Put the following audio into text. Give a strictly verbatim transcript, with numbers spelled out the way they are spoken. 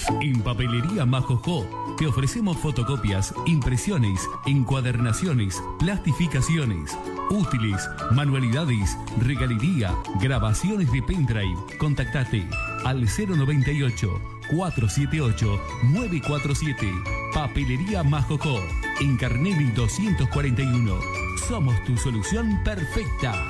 En Papelería Majojó te ofrecemos fotocopias, impresiones, encuadernaciones, plastificaciones, útiles, manualidades, regalería, grabaciones de pendrive. Contactate al cero noventa y ocho, cuatrocientos setenta y ocho, nueve cuatro siete. Papelería Majojó, en Carnelli doscientos cuarenta y uno. Somos tu solución perfecta.